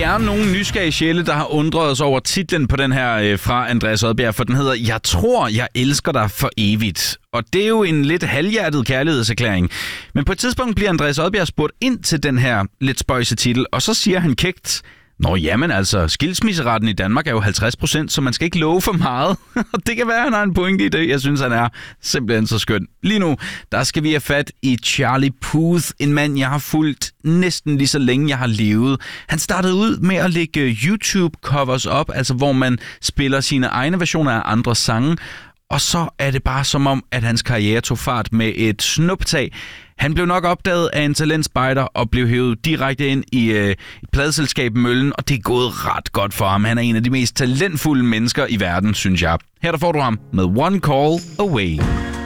Vi er nogle nysgerrige sjæle, der har undret os over titlen på den her fra Andreas Odbjerg, for den hedder Jeg tror, jeg elsker dig for evigt. Og det er jo en lidt halvhjertet kærlighedserklæring. Men på et tidspunkt bliver Andreas Odbjerg spurgt ind til den her lidt spøjse titel, og så siger han kægt: Nå jamen altså, skilsmisseraten i Danmark er jo 50%, så man skal ikke love for meget. Og det kan være, han har en pointe i det. Jeg synes, han er simpelthen så skøn. Lige nu, der skal vi have fat i Charlie Puth, en mand, jeg har fulgt næsten lige så længe, jeg har levet. Han startede ud med at lægge YouTube-covers op, altså hvor man spiller sine egne versioner af andre sange. Og så er det bare som om, at hans karriere tog fart med et snuptag. Han blev nok opdaget af en talentspejder og blev hævet direkte ind i et pladeselskab Møllen, og det er gået ret godt for ham. Han er en af de mest talentfulde mennesker i verden, synes jeg. Her der får du ham med One Call Away.